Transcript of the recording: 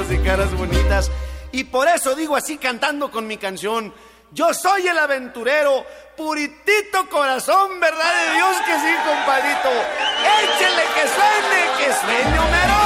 ojos y caras bonitas. Y por eso digo así cantando con mi canción: yo soy el aventurero, puritito corazón, verdad de Dios que sí, compadrito. Échele que suene Homero.